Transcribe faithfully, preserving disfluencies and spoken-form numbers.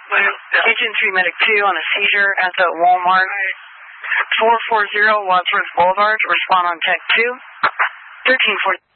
Agent three Medic two on a seizure at the Walmart. four forty Wadsworth Boulevard. Respond on Tech two. thirteen forty.